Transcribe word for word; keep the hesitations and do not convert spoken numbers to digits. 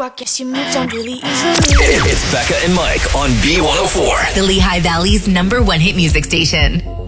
I guess you moved on really easily. It's Becca and Mike on B one oh four. The Lehigh Valley's number one hit music station.